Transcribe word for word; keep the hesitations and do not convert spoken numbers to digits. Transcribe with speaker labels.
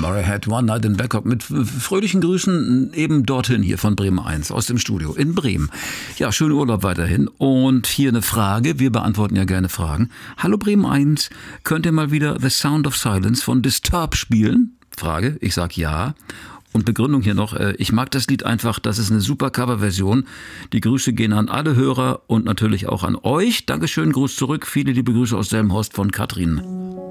Speaker 1: Murray had one night in Bangkok mit fröhlichen Grüßen eben dorthin hier von Bremen eins aus dem Studio in Bremen. Ja, schönen Urlaub weiterhin. Und hier eine Frage, wir beantworten ja gerne Fragen. Hallo Bremen eins, könnt ihr mal wieder The Sound of Silence von Disturbed spielen? Frage, ich sag ja. Und Begründung hier noch, ich mag das Lied einfach, das ist eine super Coverversion. Die Grüße gehen an alle Hörer und natürlich auch an euch. Dankeschön, Gruß zurück, viele liebe Grüße aus Delmenhorst von Katrin.